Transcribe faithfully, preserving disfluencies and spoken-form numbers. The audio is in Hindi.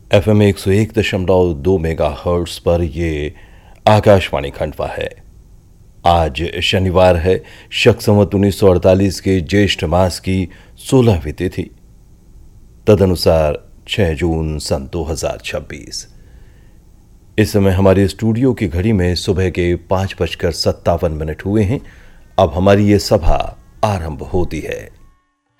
एफ एम एक सौ एक दशमलव दो मेगा हर्ट्स पर ये आकाशवाणी खंडवा है। आज शनिवार है, शक संवत उन्नीस सौ अड़तालीस के ज्येष्ठ मास की सोलहवीं तिथि, तदनुसार छह जून सन दो हजार छब्बीस। इस समय हमारे स्टूडियो की घड़ी में सुबह के पांच बजकर सत्तावन मिनट हुए हैं। अब हमारी ये सभा आरंभ होती है।